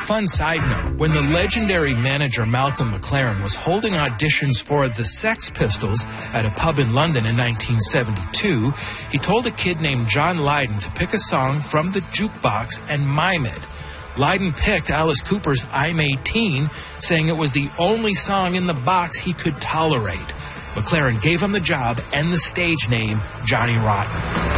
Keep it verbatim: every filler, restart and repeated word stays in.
fun side note, when the legendary manager Malcolm McLaren was holding auditions for the Sex Pistols at a pub in London in nineteen seventy-two, he told a kid named John Lydon to pick a song from the jukebox and mime it. Lydon picked Alice Cooper's I'm eighteen, saying it was the only song in the box he could tolerate. McLaren gave him the job and the stage name Johnny Rotten.